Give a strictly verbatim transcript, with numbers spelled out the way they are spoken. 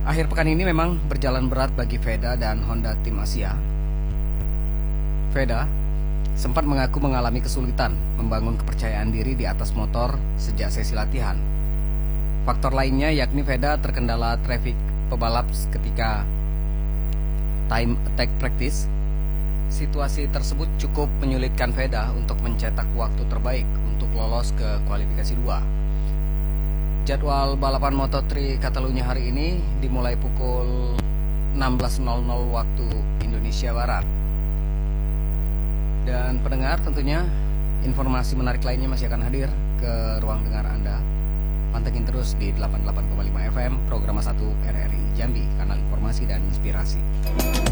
Akhir pekan ini memang berjalan berat bagi Veda dan Honda Tim Asia. Veda sempat mengaku mengalami kesulitan membangun kepercayaan diri di atas motor sejak sesi latihan. Faktor lainnya yakni Veda terkendala traffic pebalap ketika time attack practice. Situasi tersebut cukup menyulitkan Veda untuk mencetak waktu terbaik untuk lolos ke kualifikasi dua. Jadwal balapan Moto tiga Catalunya hari ini dimulai pukul enam belas nol nol waktu Indonesia Barat. Dan pendengar, tentunya informasi menarik lainnya masih akan hadir ke ruang dengar Anda. Pantengin terus di delapan puluh delapan koma lima F M, program satu R R I Jambi, kanal informasi dan inspirasi.